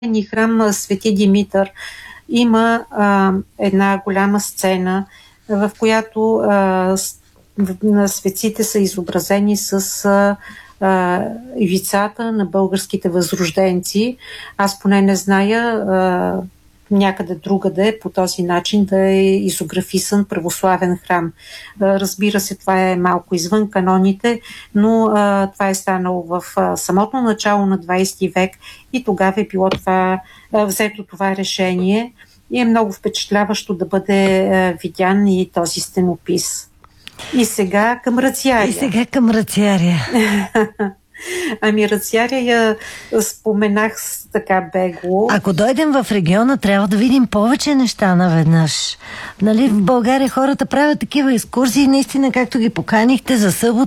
храм Свети Димитър има една голяма сцена, в която на светците са изобразени с ивицата на българските възрожденци. Аз поне не зная някъде другаде по този начин да е изографисан православен храм. Разбира се, това е малко извън каноните, но това е станало в самото начало на 20 век и тогава е било взето това решение и е много впечатляващо да бъде видян и този стенопис. И сега към Рациария. Ами Рациария я споменах така бегло. Ако дойдем в региона, трябва да видим повече неща наведнъж. Нали, в България хората правят такива екскурзии, наистина, както ги поканихте за събота,